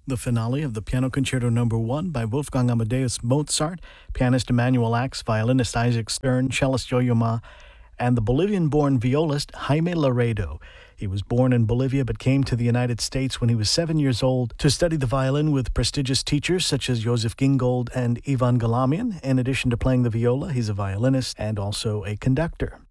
The finale of the Piano Concerto No. 1 by Wolfgang Amadeus Mozart, pianist Emanuel Ax, violinist Isaac Stern, cellist Yo-Yo Ma, and the Bolivian-born violist Jaime Laredo. He was born in Bolivia but came to the United States when he was 7 years old to study the violin with prestigious teachers such as Joseph Gingold and Ivan Galamian. In addition to playing the viola, he's a violinist and also a conductor.